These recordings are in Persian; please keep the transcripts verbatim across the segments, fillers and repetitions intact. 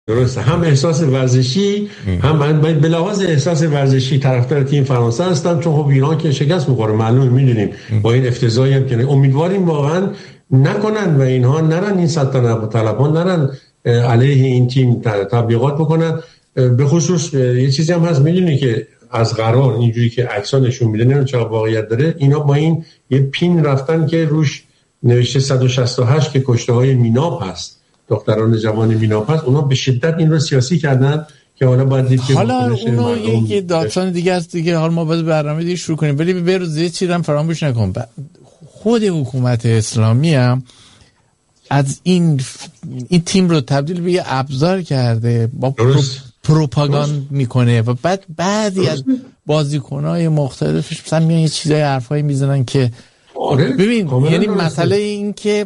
درسته، هم احساس ورزشی هم من به لحاظ احساس ورزشی طرفدار تیم فرانسه هستم، چون خب ایران که شکست می‌خوره معلومه، می‌دونیم با این افتضاحی هم که امیدواریم واقعا نکنن و اینها نرن، این سلطنت طلبان نرن علیه این تیم تبلیغات بکنن. به خصوص یه چیزی هم هست، می‌دونی که از قرار اینجوری که عکس‌ها نشون میده نمیدونم چقدر واقعیت داره، اینا با این یه پین رفتن که روش نوشته صد و شصت و هشت که کشته‌های میناپ هست، دختران جوان میناپ هست، اونا به شدت این رو سیاسی کردن که حالا باید دید که حالا اونو یکی داستان دیگه است دیگه، حالا ما باید برنامه دیگه شروع کنیم، ولی بروز یه چیزی هم فراموش نکن، خود حکومت اسلامی هم از این این تیم رو تبدیل به یه ابزار کرده، با پرو پروپاگاند میکنه و بعد بعضی از بازیکن‌های مختلفش مثلا میان یه چیزای حرفایی میزنن که آره، ببین یعنی مسئله این که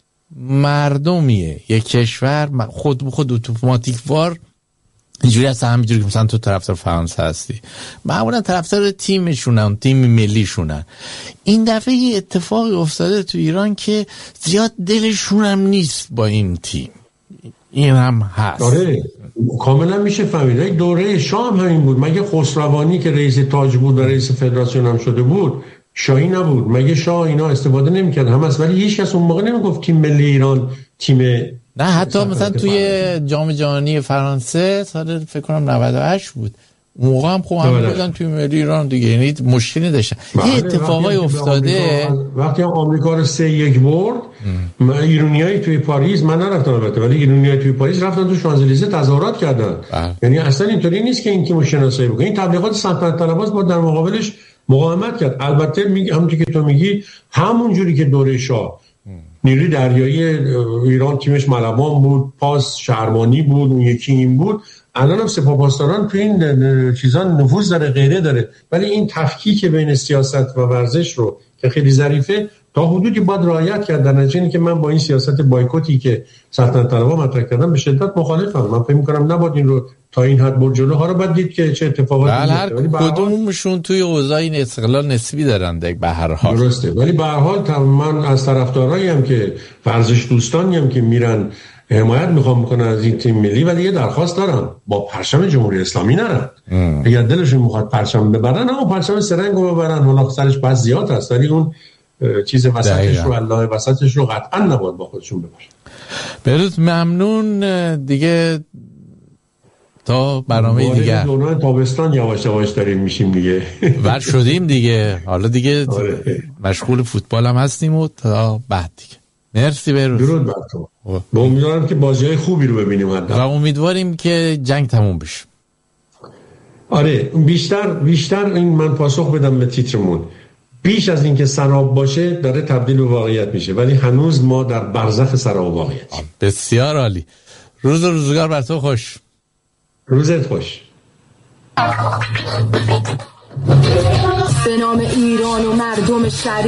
مردمیه یک کشور خود به خود اتوماتیک وار اینجوری هست، همینجوری که مثلا تو طرفدار فرانسه هستی معمولا طرفدار تیمشونن، تیم ملیشونن. این دفعه یه اتفاقی افتاده تو ایران که زیاد دلشون هم نیست با این تیم، این هم هست. آره کاملا میشه فهمید. دوره شاه هم همین بود، مگه خسروانی که رئیس تاج بود و رئیس فدراسیون هم شده بود شاهی نبود؟ مگه شاه اینا استفاده نمیکرد هم است؟ ولی هیچ کس اون موقع نمیگفت تیم ملی ایران تیم، نه حتی مثلا توی جام جهانی فرانسه سال فکر کنم نود و هشت بود، اون موقع هم خوب هم بودن توی ملی ایران دیگه، یعنی مشکلی داشتن. یه اتفاقای افتاده وقتی آمریکا رو سه یک برد، ایرانیایی توی پاریس، من نرفتم البته ولی ایرانیایی توی پاریس رفتن تو شانزلیزه تظاهرات کردن. یعنی اصلا اینطوری نیست که این تیمو شناسایی بکنه، این تبلیغات سلطنت طلباست با در مقابلش مقاومت کرد. البته میگم همونطوری که تو میگی، همون جوری که دوره شاه نیروی دریایی ایران تیمش ملوان بود، پاس شهربانی بود، اون یکی این بود، الان هم سپاهپاسداران تو این چیزا نفوذ داره غیره داره، ولی این تفکیک بین سیاست و ورزش رو که خیلی ظریفه تا حدودی باید رعایت کرد. در نتیجه که من با این سیاست بایکوتی که سلطنت طلبها مطرح کردن به شدت مخالفم. من فکر می‌کنم نباید این رو تا این حد برد جلو. ها رو بعد دید که چه اتفاقاتی میفته، ولی کدومشون توی اوضاع این استقلال نسبی دارن دیگه به هر حال. درسته، ولی به هر حال من از طرفدارایی ام که ورزش دوستانی ام که میرن حمایت میخوام بکنن از این تیم ملی، ولی یه درخواست دارم، با پرچم جمهوری اسلامی نرن. اگر دلشون میخواد پرچم ببرن، اما پرچم سرنگو ببرن، حالا سرش بس زیاد هست، ولی اون چیز وسطش رو، الله وسطش رو قطعا نباید با خودشون ببرن. بروز ممنون دیگه، تا برنامه دیگه دوران تابستان یواش یواش داریم میشیم دیگه، ور شدیم دیگه، حالا دیگه مشغول فوتبال هم هستیم و تا بعد دیگه. مرسی بروز. درود بر تو. با امیدوارم که بازی‌های خوبی رو ببینیم و امیدواریم که جنگ تموم بشه. آره بیشتر بیشتر این من پاسخ بدم به تیترمون، بیش از این که سراب باشه داره تبدیل به واقعیت میشه، ولی هنوز ما در برزخ سراب واقعیت. بسیار عالی. روز و روزگار بر تو خوش. روزت خوش. به نام ایران و مردم شریف.